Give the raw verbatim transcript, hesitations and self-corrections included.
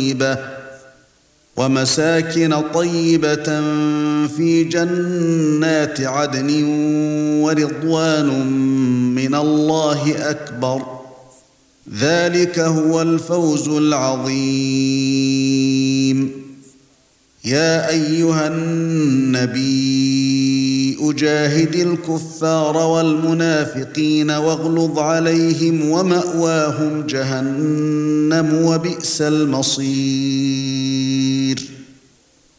طيبة ومساكن طيبة في جنات عدن ورضوان من الله أكبر ذلك هو الفوز العظيم. يا أيها النبي أجاهد الكفار والمنافقين واغلظ عليهم ومأواهم جهنم وبئس المصير.